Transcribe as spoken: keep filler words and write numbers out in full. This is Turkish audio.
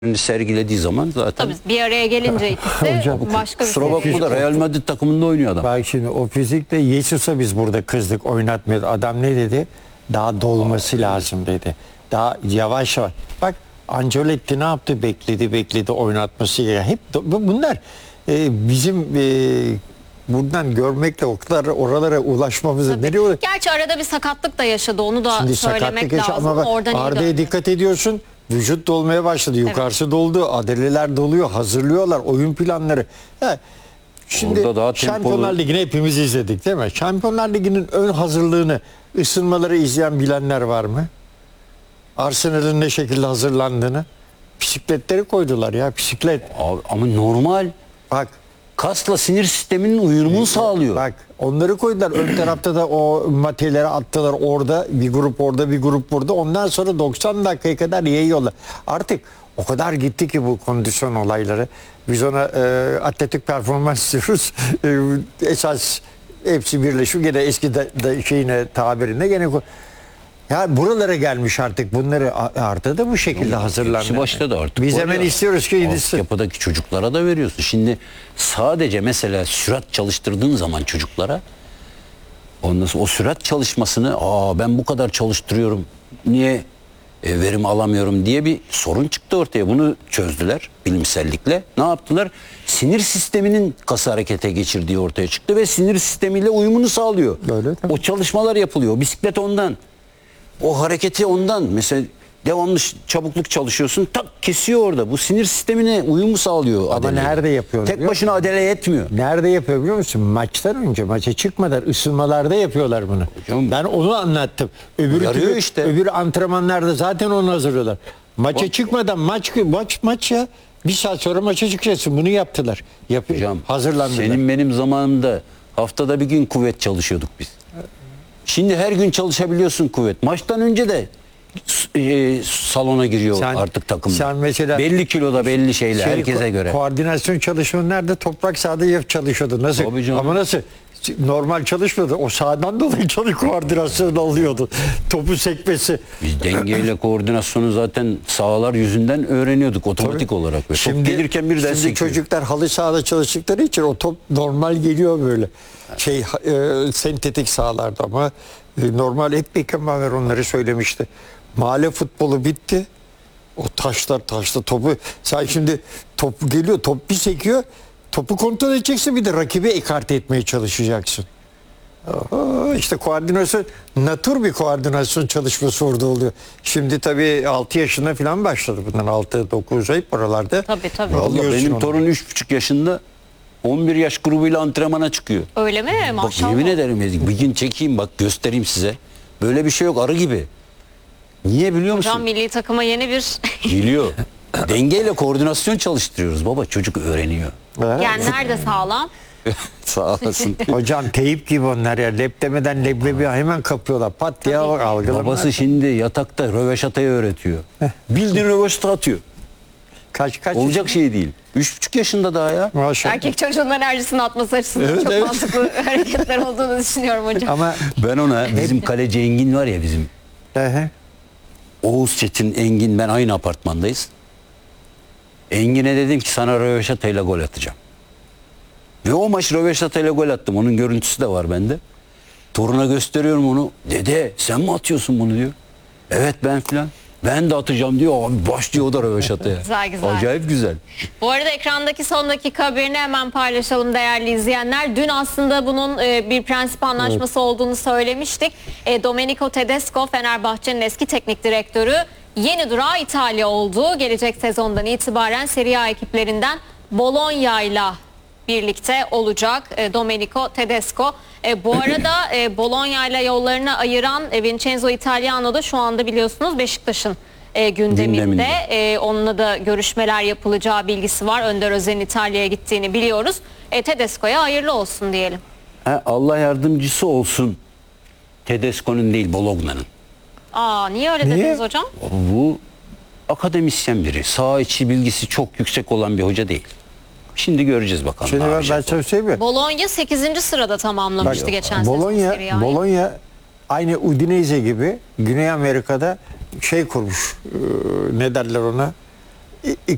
sergilediği zaman zaten. Tabii bir araya gelince ikisi Hocam, başka bir Kusura şey. bakma da Real Madrid takımında oynuyor adam. Bak şimdi o fizikle Yesus'a biz burada kızdık, oynatmıyordu. Adam ne dedi? Daha dolması lazım dedi. Daha yavaş yavaş. Bak Ancelotti ne yaptı? Bekledi bekledi oynatması. Hep bunlar e, bizim e, buradan görmekle o kadar oralara ulaşmamızı nereye uğra- Gerçi arada bir sakatlık da yaşadı, onu da Şimdi söylemek sakatlık yaşa- lazım. ama bak, Oradan iyi Arda'ya döndü. dikkat ediyorsun. Vücut dolmaya başladı. Yukarısı doldu. Adeleler doluyor. Hazırlıyorlar. Oyun planları. Ha, şimdi Orada daha Şampiyonlar tempolu- Ligi'ni hepimiz izledik değil mi? Şampiyonlar Ligi'nin ön hazırlığını, ısınmaları izleyen bilenler var mı? Arsenal'in ne şekilde hazırlandığını. Bisikletleri koydular ya. Bisiklet. Abi, ama normal. Bak. Kasla sinir sisteminin uyumunu sağlıyor. Bak onları koydular. Ön tarafta da o materyalleri attılar orada. Bir grup orada, bir grup burada. Ondan sonra doksan dakikaya kadar yiyorlar. Artık o kadar gitti ki bu kondisyon olayları. Biz ona e, atletik performans diyoruz. E, esas hepsi birleşiyor. Gene eski de, de şeyine tabirinde gene ya buralara gelmiş artık. Bunları artı da bu şekilde hazırlanıyor. Hepsi başladı artık. Biz Var hemen ya, istiyoruz ki gitsin. altyapıdaki çocuklara da veriyorsun. Şimdi sadece mesela sürat çalıştırdığın zaman çocuklara, ondan sonra o sürat çalışmasını, aa ben bu kadar çalıştırıyorum, niye e, verim alamıyorum diye bir sorun çıktı ortaya. Bunu çözdüler bilimsellikle. Ne yaptılar? Sinir sisteminin kası harekete geçirdiği ortaya çıktı ve sinir sistemiyle uyumunu sağlıyor. Öyle, tabii. O çalışmalar yapılıyor. Bisiklet ondan. O hareketi ondan. Mesela devamlı çabukluk çalışıyorsun, tak kesiyor orada. Bu sinir sistemine uyumu sağlıyor. Ama adeleyle. nerede yapıyor? Tek başına adele etmiyor. Nerede yapıyor biliyor musun? Maçtan önce, maça çıkmadan ısınmalarda yapıyorlar bunu. Hocam, ben onu anlattım. Öbürü yarıyor türlü, işte. öbürü antrenmanlarda zaten onu hazırlıyorlar. Maça Bak, çıkmadan maç maç maç ya. Bir saat sonra maça çıkacaksın. Bunu yaptılar. Yap hocam, hazırlandılar. senin benim zamanımda haftada bir gün kuvvet çalışıyorduk biz. Şimdi her gün çalışabiliyorsun kuvvet. Maçtan önce de e, salona giriyor Sen- artık takımda. sen mesela- belli kiloda belli şeyle Şey, herkese ko- göre. Koordinasyon çalışmanı nerede? Toprak sahada yap çalışıyordu. Nasıl? Tabii canım. Ama nasıl? Normal çalışmıyordu. O sahadan dolayı çalış koordinasyonu alıyordu. Topu sekmesi. Biz dengeyle koordinasyonu zaten sahalar yüzünden öğreniyorduk otomatik Tabii. olarak. Ve top gelirken birden şimdi sekiyor. çocuklar halı sahada çalıştıkları için o top normal geliyor böyle. Şey e, sentetik sahalarda ama e, normal hep Beckenbauer onları söylemişti. Mahalle futbolu bitti. O taşlar taşla topu sen şimdi top geliyor top bir sekiyor. Topu kontrol edeceksin bir de rakibi ekarte etmeye çalışacaksın. Aa, işte koordinasyon, natür bir koordinasyon çalışması orada oluyor. Şimdi tabii altı yaşında falan başladı bundan altı dokuz ay oralarda. Tabii tabii. Vallahi Alıyorsun benim onu. torun üç buçuk yaşında on bir yaş grubuyla antrenmana çıkıyor. Öyle mi? Bak Maşallah. yemin ederim ya, bir gün çekeyim bak göstereyim size. Böyle bir şey yok, arı gibi. Niye biliyor musun? Hocam milli takıma yeni bir Geliyor. Dengeyle koordinasyon çalıştırıyoruz baba, çocuk öğreniyor. Ha? genler de sağlam. Sağ olasın. Hocam teyip gibi onlar ya. Lep demeden leblebi hemen kapıyorlar. Pat diye algılamıyor. Babası şimdi yatakta röveşatayı öğretiyor. Bildiğin röveşata atıyor. Kaç kaç Olacak şey değil. Üç buçuk yaşında daha ya. Maşallah. Erkek çocuğun enerjisini atması açısından Evet, çok evet. mantıklı hareketler olduğunu düşünüyorum hocam. Ama Ben ona, bizim kaleci Engin var ya bizim. ehe, Oğuz Çetin, Engin, ben aynı apartmandayız. Engin'e dedim ki sana röveşatayla gol atacağım. Ve o maç röveşatayla gol attım. Onun görüntüsü de var bende. Toruna gösteriyorum onu. Dede sen mi atıyorsun bunu diyor. Evet ben filan. Ben de atacağım diyor. Abi başlıyor o da röveşataya. Güzel, güzel. Acayip güzel. Bu arada ekrandaki son dakika haberini hemen paylaşalım değerli izleyenler. Dün aslında bunun e, bir prensip anlaşması olduğunu söylemiştik. E, Domenico Tedesco, Fenerbahçe'nin eski teknik direktörü, yeni durağı İtalya oldu. Gelecek sezondan itibaren Serie A ekiplerinden Bologna'yla birlikte olacak e, Domenico Tedesco. E, bu arada e, Bologna ile yollarını ayıran e, Vincenzo Italiano da şu anda biliyorsunuz Beşiktaş'ın e, gündeminde. Gündeminde. E, onunla da görüşmeler yapılacağı bilgisi var. Önder Özen'in İtalya'ya gittiğini biliyoruz. E, Tedesco'ya hayırlı olsun diyelim. Ha, Allah yardımcısı olsun. Tedesco'nun değil, Bologna'nın. Aa, niye öyle Niye? dediniz hocam? Bu akademisyen biri. Saha içi bilgisi çok yüksek olan bir hoca değil. Şimdi göreceğiz bakalım. şimdi ne ben, yapacak ben sana söyleyeyim mi? Bologna sekizinci sırada tamamlamıştı Bak, geçen sezon Bologna, Serie A'yı. Bologna aynı Udinese gibi Güney Amerika'da şey kurmuş. e, ne derler ona? İ-